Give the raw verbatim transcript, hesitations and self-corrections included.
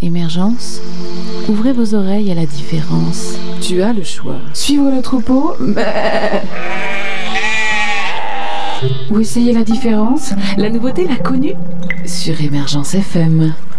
Émergence, ouvrez vos oreilles à la différence. Tu as le choix. Suivre le troupeau ou essayer la différence. La nouveauté, l'inconnu sur Émergence F M.